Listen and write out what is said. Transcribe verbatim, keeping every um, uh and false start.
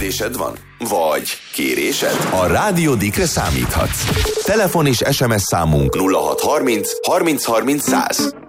kérdésed van? Vagy kérésed? A Rádió Dikre számíthatsz. Telefon és es em es számunk nulla hat harminc harminc harminc száz.